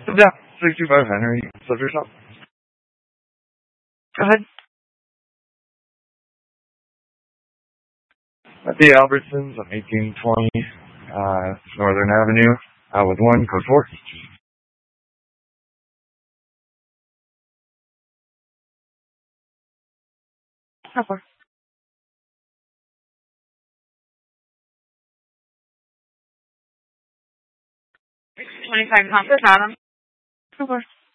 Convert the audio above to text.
Yeah, 625 Henry, subject shop. Go ahead. At the Albertsons on 1820 Northern Avenue, with 1, code 4. How far? 25 Compass, Adam. How far?